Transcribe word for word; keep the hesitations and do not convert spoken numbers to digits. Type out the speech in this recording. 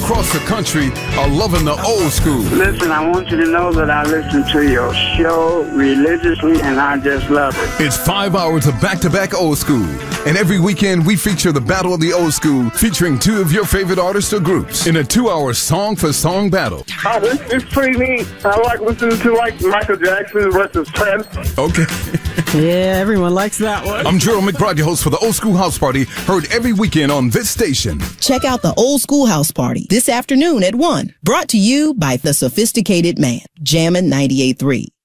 across the country are loving the old school. Listen, I want you to know that I listen to your show religiously, and I just love it. It's five hours of back-to-back old school. And every weekend, we feature the Battle of the Old School, featuring two of your favorite artists or groups in a two-hour song-for-song battle. Oh, this is pretty neat. I like listening to, like, Michael Jackson versus Prince. Okay. Yeah, everyone likes that one. I'm Gerald McBride, your host for the Old School House Party, heard every weekend on this station. Check out the Old School House Party this afternoon at one. Brought to you by The Sophisticated Man, Jammin' ninety-eight point three.